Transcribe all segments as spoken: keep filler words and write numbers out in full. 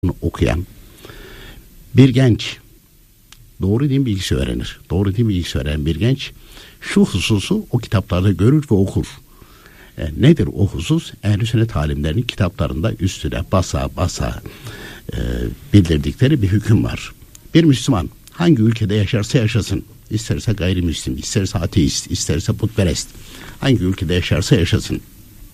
okuyan bir genç doğru din bilgisi öğrenir. Doğru din bilgisi öğrenen bir genç şu hususu o kitaplarda görür ve okur. E, nedir o husus? Ehl-i Sünnet alimlerinin kitaplarında üstüne basa basa e, bildirdikleri bir hüküm var. Bir Müslüman hangi ülkede yaşarsa yaşasın, isterse gayrimüslim, isterse ateist, isterse putperest, hangi ülkede yaşarsa yaşasın,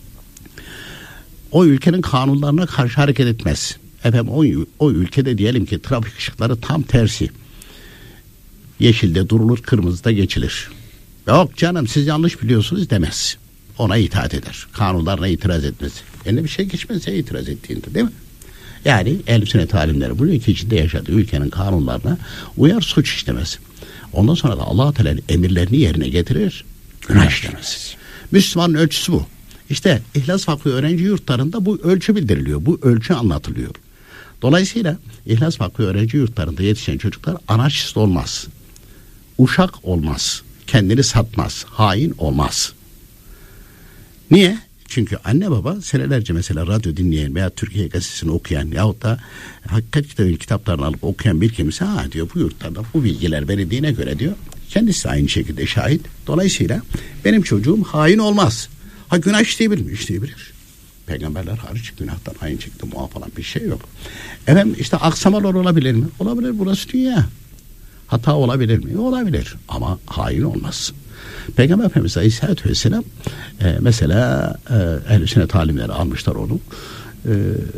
o ülkenin kanunlarına karşı hareket etmez. Efendim o, o ülkede diyelim ki trafik ışıkları tam tersi. Yeşilde durulur, kırmızıda geçilir. Yok canım siz yanlış biliyorsunuz demez. Ona itaat eder. Kanunlarına itiraz etmez. Eline bir şey geçmezse itiraz ettiğinde, değil mi? Yani Ehl-i Sünnet alimleri bu ülke içinde yaşadığı ülkenin kanunlarına uyar, suç işlemez. Ondan sonra da Allah-u Teala'nın emirlerini yerine getirir, günah işlemez. Müslümanın ölçüsü bu. İşte İhlas Vakfı öğrenci yurtlarında bu ölçü bildiriliyor. Bu ölçü anlatılıyor. Dolayısıyla İhlas Vakfı öğrenci yurtlarında yetişen çocuklar anarşist olmaz. Uşak olmaz. Kendini satmaz. Hain olmaz. Niye? Çünkü anne baba senelerce mesela radyo dinleyen veya Türkiye Gazetesi'ni okuyan yahut da Hakikat Kitabı'nın kitaplarını alıp okuyan bir kimse ha diyor bu yurtlarda bu bilgiler verildiğine göre diyor kendisi de aynı şekilde şahit. Dolayısıyla benim çocuğum hain olmaz. Ha günah işleyebilir mi? İşleyebilir. Peygamberler hariç günahtan aynı şekilde muaf olan bir şey yok. Efendim işte aksamalar olabilir mi? Olabilir, burası dünya. Hata olabilir mi? Olabilir. Ama hain olmaz. Peygamber Efendimiz Aleyhisselatü Vesselam e, mesela e, Ehl-i Sünnet alimleri almışlar onu. E,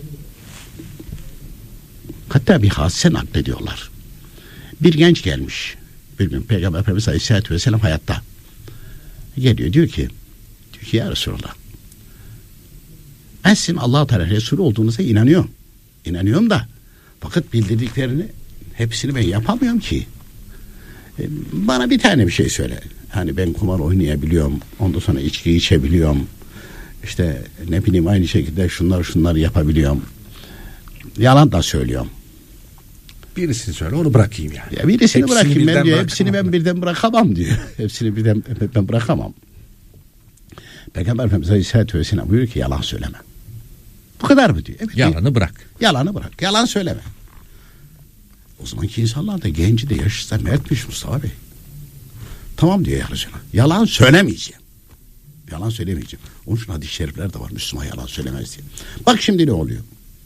hatta bir hadise naklediyorlar. Bir genç gelmiş. Bilmiyorum, Peygamber Efendimiz Aleyhisselatü Vesselam hayatta. Geliyor diyor ki diyor ki ya Resulallah ben sizin Allah-u Teala Resulü olduğunuza inanıyorum. İnanıyorum da fakat bildirdiklerini hepsini ben yapamıyorum ki. E, bana bir tane bir şey söyle. Hani ben kumar oynayabiliyorum. Ondan sonra içki içebiliyorum. İşte ne bileyim aynı şekilde şunlar şunları yapabiliyorum. Yalan da söylüyorum. Birisini söyle onu bırakayım yani. Ya birisini hepsini bırakayım ben diyor. Hepsini ben mı? birden bırakamam diyor. Hepsini birden ben bırakamam. Peygamber Efendimiz Aleyhisselatü Vesselam buyuruyor ki yalan söyleme. Bu kadar mı diyor. Evet, Yalanı diyor. bırak. Yalanı bırak. Yalan söyleme. O zamanki insanlar da genci de yaşlısı da mertmiş Mustafa Bey. Tamam diyor ya Resulallah. Yalan söylemeyeceğim. Yalan söylemeyeceğim. Onun için hadis-i şerifler de var. Müslüman yalan söylemez diye. Bak şimdi ne oluyor?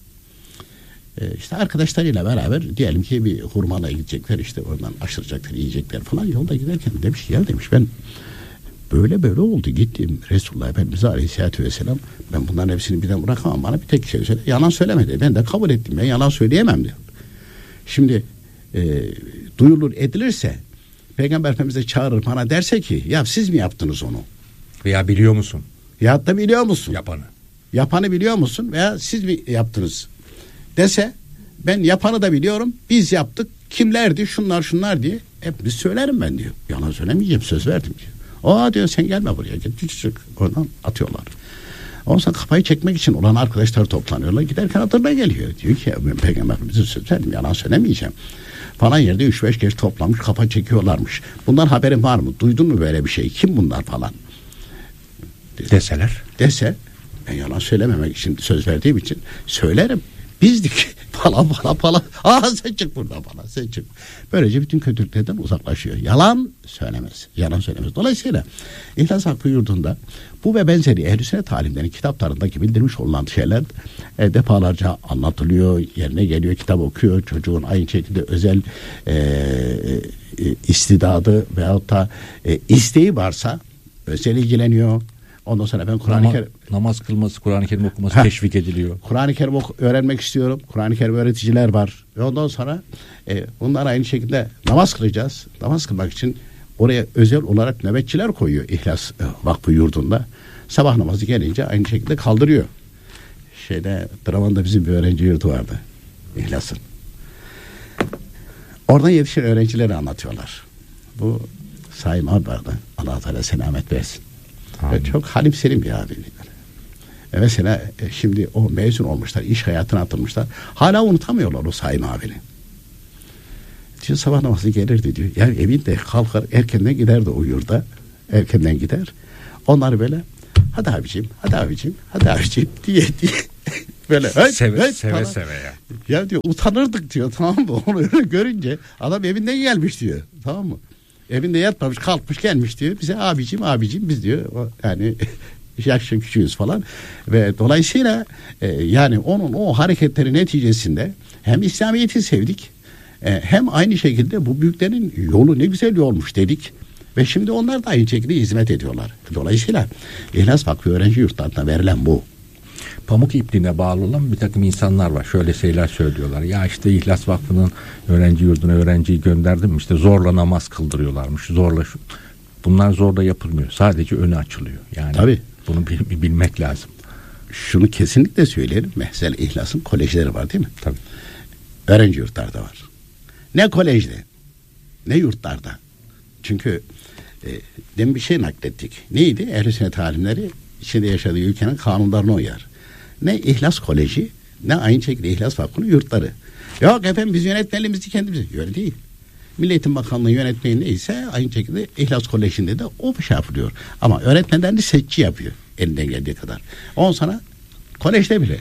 Ee, işte arkadaşlarıyla beraber diyelim ki bir hurmalığa gidecekler. İşte oradan aşıracaklar, yiyecekler falan. Yolda giderken demiş ki ya demiş ben böyle böyle oldu. Gittim Resulullah Efendimiz Aleyhisselatü Vesselam ben bunların hepsini birden bırakamam. Bana bir tek şey söyle. Yalan söylemedi. Ben de kabul ettim. Ben yalan söyleyemem diyor. Şimdi e, duyulur edilirse Peygamber Efendimiz'e çağırır bana derse ki ya siz mi yaptınız onu? Veya biliyor musun? Ya da biliyor musun? Yapanı. Yapanı biliyor musun? Veya siz mi yaptınız? Dese ben yapanı da biliyorum. Biz yaptık. Kimlerdi? Şunlar şunlar diye. Hep biz söylerim ben diyor. Yalan söylemeyeceğim. Söz verdim diyor. O diyor sen gelme buraya. Gel küçücük. Oradan atıyorlar. Ondan sonra kafayı çekmek için olan arkadaşlar toplanıyorlar. Giderken hatırına geliyor. Diyor ki ben Peygamber Efendimiz'e söz verdim. Yalan söylemeyeceğim. Falan yerde üç beş kez toplanmış kafa çekiyorlarmış. Bundan haberin var mı? Duydun mu böyle bir şey? Kim bunlar falan? Deseler. Dese ben yalan söylememek için söz verdiğim için söylerim. Bizdik falan falan falan. Aa sen çık buradan falan sen çık. Böylece bütün kötülüklerden uzaklaşıyor. Yalan söylemez. Yalan söylemez. Dolayısıyla İhlas Vakfı yurdunda bu ve benzeri Ehl-i Sünnet alimlerinin kitaplarındaki bildirmiş olan şeyler e, defalarca anlatılıyor. Yerine geliyor, kitap okuyor. Çocuğun aynı şekilde özel e, e, istidadı veyahut da e, isteği varsa özel ilgileniyor. Ondan sonra ben Kur'an-ı Nama, Kerim namaz kılması, Kur'an-ı Kerim okuması Heh. teşvik ediliyor. Kur'an-ı Kerim ok- öğrenmek istiyorum. Kur'an-ı Kerim öğreticiler var. Ve ondan sonra e, bunlar aynı şekilde namaz kılacağız. Namaz kılmak için oraya özel olarak nöbetçiler koyuyor İhlas e, Vakfı yurdunda. Sabah namazı gelince aynı şekilde kaldırıyor. Şeyde Draman'da bizim bir öğrenci yurdu vardı. İhlas'ın. Oradan yetişen öğrencileri anlatıyorlar. Bu Saim abi vardı. Allah-u Teala selamet versin. Ve çok halim selim bir abi. E mesela e, şimdi o mezun olmuşlar, iş hayatına atılmışlar. Hala unutamıyorlar o Saim abini. Diyor sabah namazı gelirdi diyor. Yani evinde kalkar erkenden giderdi o yurda. Erkenden gider. Onlar böyle hadi abicim, hadi abicim, hadi abicim diye diye Böyle hey, seve hey, seve falan. seve ya. Ya diyor utanırdık diyor, tamam mı? Onu öyle görünce adam evinden gelmiş diyor, tamam mı? Evinde yatmamış, kalkmış gelmiş diyor. Bize abicim abicim biz diyor. Yani yaşça küçüğüz falan. Ve dolayısıyla e, yani onun o hareketleri neticesinde hem İslamiyet'i sevdik, e, hem aynı şekilde bu büyüklerin yolu ne güzel yolmuş dedik. Ve şimdi onlar da aynı şekilde hizmet ediyorlar. Dolayısıyla İhlas Vakfı öğrenci yurtlarına verilen bu. Pamuk ipliğine bağlı olan bir takım insanlar var. Şöyle şeyler söylüyorlar. Ya işte İhlas Vakfı'nın öğrenci yurduna öğrenciyi gönderdim. İşte zorla namaz kıldırıyorlarmış. Zorla şu. Bunlar zorla yapılmıyor. Sadece önü açılıyor. Yani tabii. Bunu bil, bilmek lazım. Şunu kesinlikle söyleyelim. Mesela İhlas'ın kolejleri var değil mi? Tabii. Öğrenci yurtlarda var. Ne kolejde ne yurtlarda. Çünkü e, demin bir şey naklettik. Neydi? Ehl-i sünnet alimleri içinde yaşadığı ülkenin kanunlarına uyar. Ne İhlas Koleji ne aynı şekilde İhlas Vakfı'nın yurtları. Yok efendim biz yönetmenliğimizi kendimiz. Öyle değil. Milli Eğitim Bakanlığı yönetmeni neyse aynı şekilde İhlas Koleji'nde de o şey yapılıyor. Ama öğretmenlerini seçici yapıyor elinden geldiği kadar. On sana kolejde bile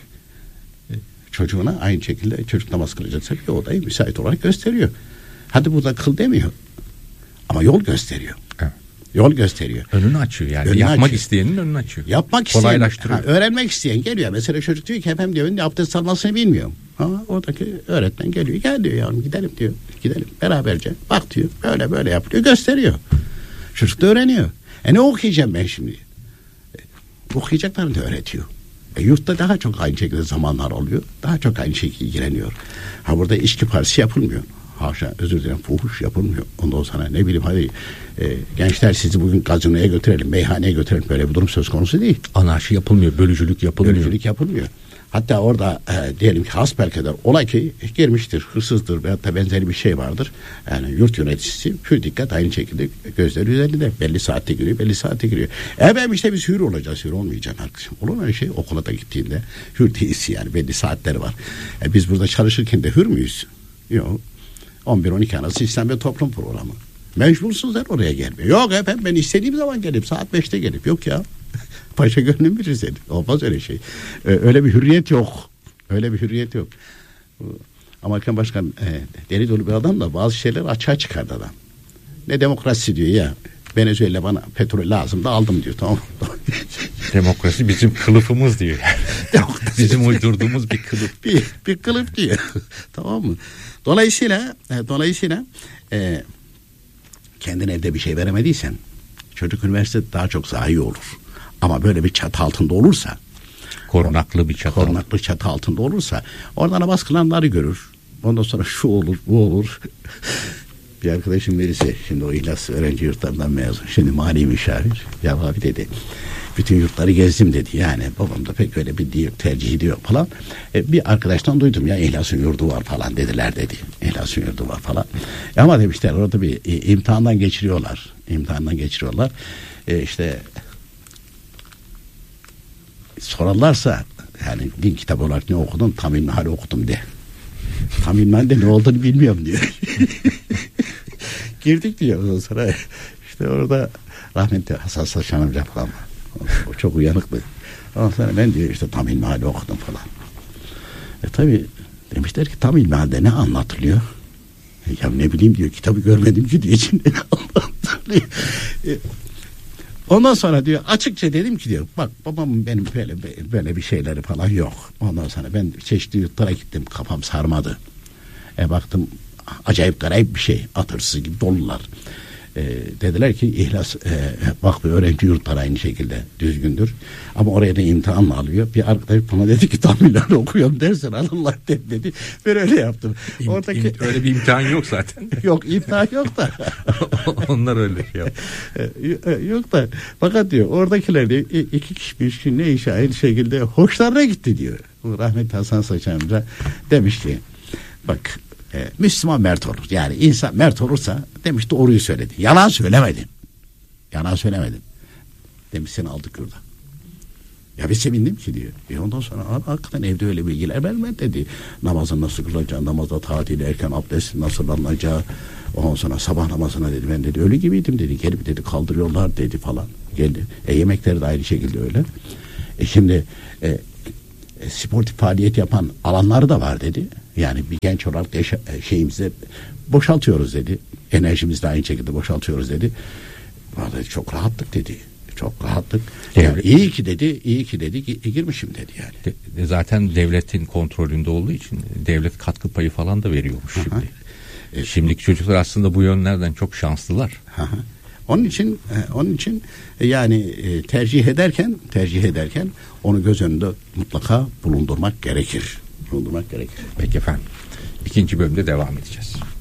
çocuğuna aynı şekilde çocuk namaz kılacaksa bir odayı müsait olarak gösteriyor. Hadi burada kıl demiyor. Ama yol gösteriyor. Evet. Yol gösteriyor. Önünü açıyor yani. Önünü Yapmak açıyor. isteyenin önünü açıyor. Yapmak isteyen, kolaylaştırıyor. Ha, öğrenmek isteyen geliyor. Mesela çocuk diyor ki efendim diyor abdest almasını bilmiyorum. Ama oradaki öğretmen geliyor. Gel diyor yavrum gidelim diyor. Gidelim beraberce. Bak diyor böyle böyle yapıyor. Gösteriyor. Çocuk da öğreniyor. E ne okuyacağım ben şimdi? E, okuyacaklarını da öğretiyor. E, yurtta daha çok aynı şekilde zamanlar oluyor. Daha çok aynı şekilde ilgileniyor. Ha burada içki partisi yapılmıyor. Haşa özür dilerim fuhuş yapılmıyor. Ondan sonra ne bileyim hadi e, gençler sizi bugün gazinoya götürelim, meyhaneye götürelim, böyle bir durum söz konusu değil. Anarşi yapılmıyor, bölücülük yapılmıyor. Bölücülük yapılmıyor. Hatta orada e, diyelim ki hasbelkader olay ki girmiştir, hırsızdır veyahut da benzeri bir şey vardır. Yani yurt yöneticisi pür dikkat aynı şekilde gözleri üzerinde belli saatte giriyor, belli saatte giriyor. E ben işte biz hür olacağız, hür olmayacaksın arkadaşım. Olur mu öyle şey? Okula da gittiğinde hür değilsin yani, belli saatleri var. E biz burada çalışırken de hür müyüz? Yok. on bir on iki arası İslam ve Toplum Programı. Mecbursun sen oraya gelmiyor. Yok efendim ben istediğim zaman gelip saat beşte gelip yok ya. Paşa gönlüm bilir seni. Olmaz öyle şey. Ee, öyle bir hürriyet yok. Öyle bir hürriyet yok. Amerikan Başkan e, deli dolu bir adam da bazı şeyler açığa çıkardı adam. Ne demokrasi diyor ya. Venezuela bana petrol lazım da aldım diyor, tamam. Demokrasi bizim kılıfımız diyor. Bizim uydurduğumuz bir kılıf. bir, bir kılıf diyor. Tamam mı? Dolayısıyla e, dolayısıyla e, kendin evde bir şey veremediysen çocuk üniversitede daha çok zayi olur. Ama böyle bir çatı altında olursa, korunaklı bir çatı. Korunaklı çatı altında olursa orada namaz kılanları görür. Ondan sonra şu olur, bu olur. Bir arkadaşım birisi şimdi o İhlas öğrenci yurtlarından mezun. Şimdi mali müşavir. Ya abi dedi, bütün yurtları gezdim dedi. Yani babam da pek öyle bir tercih ediyor falan. E, bir arkadaştan duydum ya İhlas'ın yurdu var falan dediler dedi. İhlas'ın yurdu var falan. E, ama demişler orada bir e, imtihandan geçiriyorlar. İmtihandan geçiriyorlar. E, işte sorarlarsa yani din kitabı olarak ne okudun? Tam İlmihal okudum de. Tam İlmihal'de ne olduğunu bilmiyorum diyor. Girdik diyor ondan sonra. İşte orada rahmetli Hasan Saçan amca falan var. O çok uyanıktı. Ondan sonra ben diyor işte tam İlmihal'i okudum falan. E tabi demişler ki tam İlmihal'de ne anlatılıyor? E, ya ne bileyim diyor, kitabı görmedim ki diyor, içinde ne anlatılıyor. E, ondan sonra diyor açıkça dedim ki diyor bak babamın benim böyle böyle bir şeyleri falan yok. Ondan sonra ben çeşitli yurtlara gittim, kafam sarmadı. E baktım acayip garip bir şey, at hırsızı gibi dolular. E, dediler ki İhlas e, Vakfı öğrenci yurtları aynı şekilde düzgündür. Ama oraya da imtihanla alıyor. Bir arkadaş bana dedi ki tam İlmihal'i okuyorum dersen alırlar dedi. Ben öyle yaptım. İm, Oradaki... im, öyle bir imtihan yok zaten. Yok imtihan yok da. Onlar öyle şey yap. Yok da fakat diyor oradakiler de iki kişi bir kişi ne işe aynı şekilde hoşlarına gitti diyor. Rahmetli Hasan Saçan amca demiş ki bak e, Müslüman mert olur. Yani insan mert olursa demiş doğruyu söyledi. Yalan söylemedin. Yalan söylemedin. Demiş seni aldık yurda. Ya bir sevindim ki diyor. E ondan sonra hakikaten evde öyle bilgiler vermedi dedi. Namazın nasıl kılacağı, namazda tatil, erken abdest nasıl alınacağı. Ondan sonra sabah namazına dedi ben dedi ölü gibiydim dedi. Gelip dedi kaldırıyorlar dedi falan. Geldi. E yemekleri de aynı şekilde öyle. E şimdi e, e, sportif faaliyet yapan alanları da var dedi. Yani bir genç olarak yaşa, şeyimizi boşaltıyoruz dedi. Enerjimizi de aynı şekilde boşaltıyoruz dedi. Vallahi çok rahatlık dedi. Çok rahatlık. Yani iyi ki dedi, iyi ki dedi, girmişim dedi yani. De, zaten devletin kontrolünde olduğu için devlet katkı payı falan da veriyormuş Aha. şimdi. Evet. Şimdiki çocuklar aslında bu yönlerden çok şanslılar. Aha. Onun için onun için yani tercih ederken tercih ederken onu göz önünde mutlaka bulundurmak gerekir. Bulundurmak gerekir. Peki efendim. İkinci bölümde devam edeceğiz.